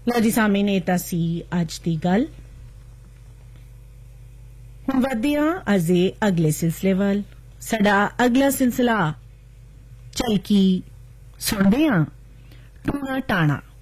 ਲਓ ਜੀ ਸਾਹਮਣੇ ਇਹ ਤਾਂ ਸੀ ਅੱਜ ਦੀ ਗੱਲ। ਹੁਣ ਵਧਦੇ ਹਾਂ ਅੱਜ ਦੇ ਅਗਲੇ ਸਿਲਸਿਲੇ ਵੱਲ। ਸਾਡਾ ਅਗਲਾ ਸਿਲਸਿਲਾ ਝਲਕੀ ਸੁਣਦੇ ਹਾਂ ਟੂਣਾ ਟਾਣਾ।